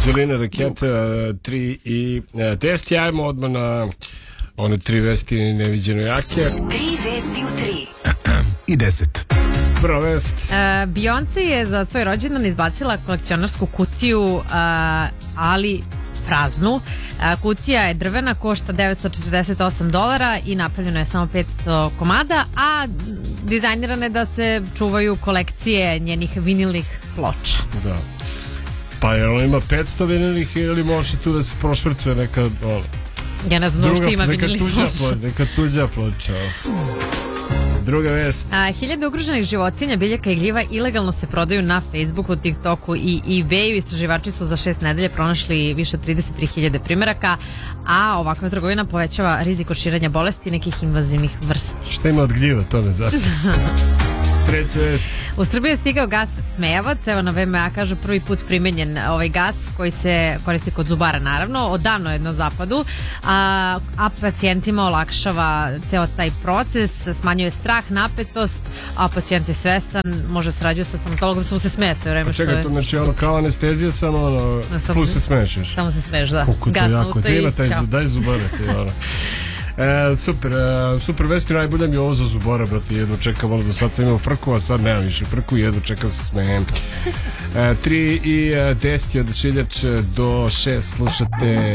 Zelina raketa 3 i 10. Ajmo odmah na one 3 vesti neviđeno jake. 3 vesti u 3 i 10. Prva vest. Beyoncé je za svoj rođendan izbacila kolekcionarsku kutiju, ali praznu. Kutija je drvena, košta $948 i napravljeno je samo 500 komada, a dizajnirane da se čuvaju kolekcije njenih vinilnih ploča. Da. Pa je ona ima 500 vinilnih ili može tu da se prošvrcuje neka Ja ne znam što ima vinilnih ploča. Neka tuđa ploča. Druga vest. Hiljade ugroženih životinja, biljaka i gljiva ilegalno se prodaju na Facebooku, TikToku i eBayu. Istraživači su za 6 nedelje pronašli više od 33.000 primeraka, a ovakva trgovina povećava rizik od širenja bolesti i nekih invazivnih vrsti. Šta ima od gljiva, to me zanima. Treća vest. U Srbiji je stigao gas smejavac, evo na VMA kažu prvi put primenjen ovaj gas koji se koristi kod zubara naravno, odavno je na zapadu, a pacijentima olakšava ceo taj proces, smanjuje strah, napetost, a pacijent je svestan, može sarađuje sa stomatologom, samo se smeje sve vreme. Čekaj, to znači ono kao anestezija, samo plus se smeješ. Samo se smeješ, da. Gas na uto i čao. Daj zubare ti, ono. Super vesti, najbolje mi je ovo za zubora, brate, jedno čekam, do sad sam imao frku, a sad nemam više frku, jedno čekam se smejem. 3 i 10 od Šiljač do 6 slušate